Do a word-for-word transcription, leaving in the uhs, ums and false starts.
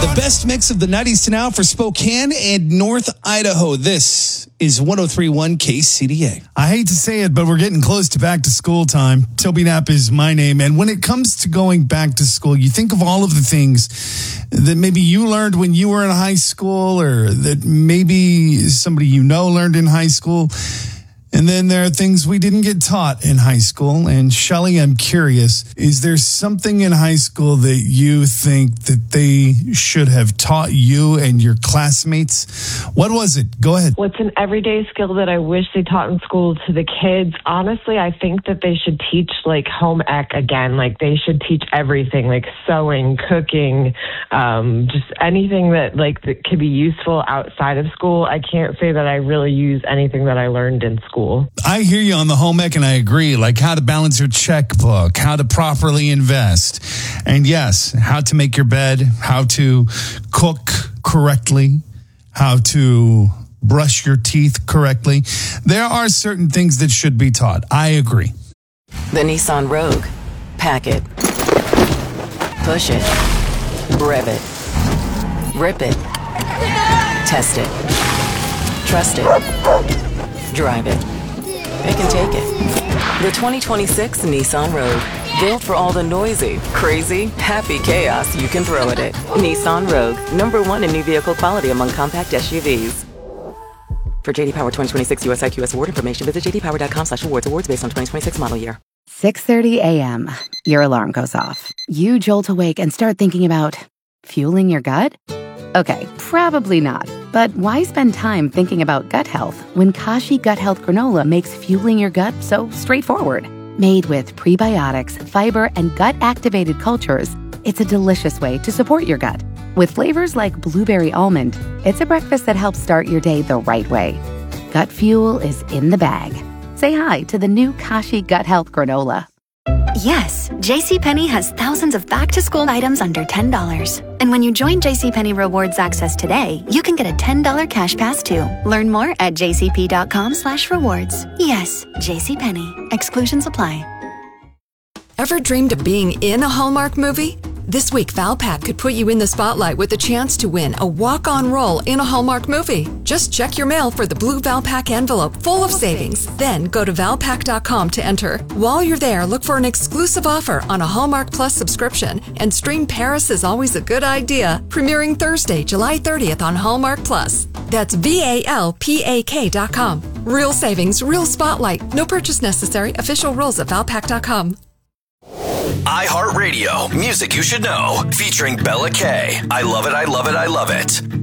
The best mix of the nineties to now for Spokane and North Idaho. This is one oh three point one K C D A. I hate to say it, but we're getting close to back to school time. Toby Knapp is my name. And when it comes to going back to school, you think of all of the things that maybe you learned when you were in high school, or that maybe somebody you know learned in high school. And then there are things we didn't get taught in high school. And Shelley, I'm curious, is there something in high school that you think that they should have taught you and your classmates? What was it? Go ahead. What's an everyday skill that I wish they taught in school to the kids? Honestly, I think that they should teach like home ec again. Like they should teach everything, like sewing, cooking, um, just anything that like that could be useful outside of school. I can't say that I really use anything that I learned in school. I hear you on the home ec, and I agree, like how to balance your checkbook, how to properly invest, and yes, how to make your bed, how to cook correctly, how to brush your teeth correctly. There are certain things that should be taught. I agree. The Nissan Rogue. Pack it. Push it. Rev it. Rip it. Test it. Trust it. Drive it. It can take it. The twenty twenty-six Nissan Rogue. Built for all the noisy, crazy, happy chaos you can throw at it. Nissan Rogue. Number one in new vehicle quality among compact S U Vs. For J D Power twenty twenty-six U S I Q S award information, visit jdpower.com slash awards. Awards based on twenty twenty-six model year. six thirty a.m. Your alarm goes off. You jolt awake and start thinking about fueling your gut? Okay, probably not. But why spend time thinking about gut health when Kashi Gut Health Granola makes fueling your gut so straightforward? Made with prebiotics, fiber, and gut-activated cultures, it's a delicious way to support your gut. With flavors like blueberry almond, it's a breakfast that helps start your day the right way. Gut fuel is in the bag. Say hi to the new Kashi Gut Health Granola. Yes, JCPenney has thousands of back-to-school items under ten dollars. And when you join JCPenney Rewards Access today, you can get a ten dollars cash pass too. Learn more at jcp.com slash rewards. Yes, JCPenney. Exclusions apply. Ever dreamed of being in a Hallmark movie? This week, Valpak could put you in the spotlight with a chance to win a walk-on role in a Hallmark movie. Just check your mail for the blue Valpak envelope full of savings. Then go to valpak dot com to enter. While you're there, look for an exclusive offer on a Hallmark Plus subscription and stream Paris is Always a Good Idea, premiering Thursday, July thirtieth on Hallmark Plus. That's V A L P A K dot com. Real savings, real spotlight. No purchase necessary. Official rules at valpak dot com. iHeartRadio, music you should know, featuring Bella K. I love it, I love it, I love it.